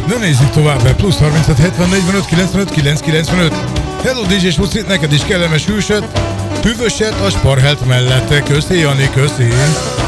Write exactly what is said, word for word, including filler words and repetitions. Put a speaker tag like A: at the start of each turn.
A: Na nézzük tovább, mert plusz harmincöt hetven negyvenöt kilencvenöt kilenc kilencvenöt. Hello dé dzsé Smucit, neked is kellemes hűsöt, hűvöset a Sparhelt mellett. Köszi Jani, köszi.